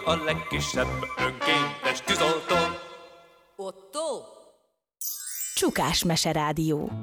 A legkisebb önkéntes tűzoltó. Otto? Csukás meserádió.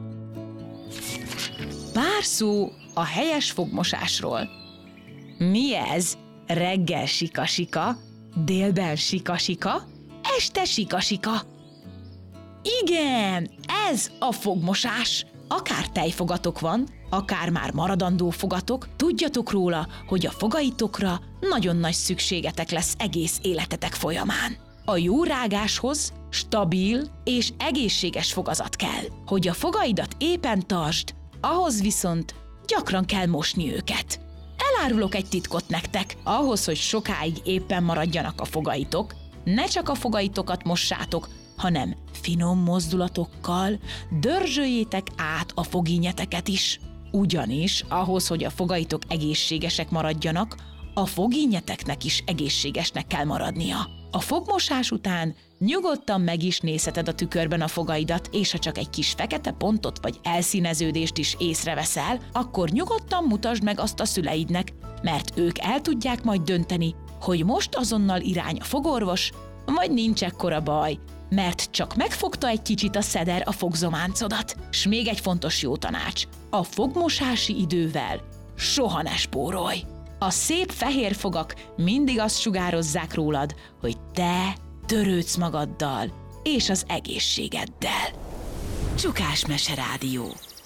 Pár szó a helyes fogmosásról. Mi ez? Reggel sika-sika, délben sika-sika, este sika-sika. Igen, ez a fogmosás. Akár tejfogatok van, akár már maradandó fogatok, tudjatok róla, hogy a fogaitokra nagyon nagy szükségetek lesz egész életetek folyamán. A jó rágáshoz stabil és egészséges fogazat kell. Hogy a fogaidat éppen tartsd, ahhoz viszont gyakran kell mosni őket. Elárulok egy titkot nektek, ahhoz, hogy sokáig éppen maradjanak a fogaitok, ne csak a fogaitokat mossátok, hanem finom mozdulatokkal dörzsöljétek át a fogínjeteket is. Ugyanis ahhoz, hogy a fogaitok egészségesek maradjanak, a fogínjeteknek is egészségesnek kell maradnia. A fogmosás után nyugodtan meg is nézheted a tükörben a fogaidat, és ha csak egy kis fekete pontot vagy elszíneződést is észreveszel, akkor nyugodtan mutasd meg azt a szüleidnek, mert ők el tudják majd dönteni, hogy most azonnal irány a fogorvos, vagy nincs ekkora baj, mert csak megfogta egy kicsit a szeder a fogzománcodat. S még egy fontos jó tanács, a fogmosási idővel soha ne spórolj! A szép fehér fogak mindig azt sugározzák rólad, hogy te törődsz magaddal és az egészségeddel. Csukás meserádió.